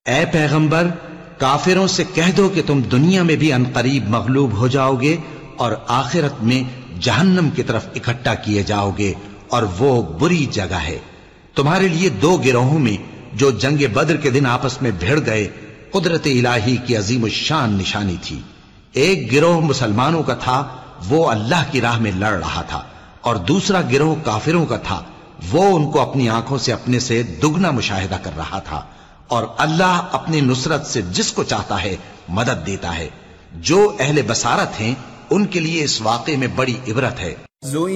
ए पैगंबर, काफिरों से कह दो कि तुम दुनिया में भी अनकरीब मगलूब हो जाओगे और आखिरत में जहन्नम की तरफ इकट्ठा किए जाओगे और वो बुरी जगह है। तुम्हारे लिए दो गिरोहों में जो जंगे बद्र के दिन आपस में भिड़ गए कुदरत इलाही की अजीम शान निशानी थी। एक गिरोह मुसलमानों का था, वो अल्लाह की राह में लड़ रहा था, और दूसरा गिरोह काफिरों का था, वो उनको अपनी आंखों से अपने से दुगना मुशाहिदा कर रहा था। और अल्लाह अपनी नुसरत से जिसको चाहता है मदद देता है। जो अहले बसारत हैं उनके लिए इस वाक़े में बड़ी इबरत है।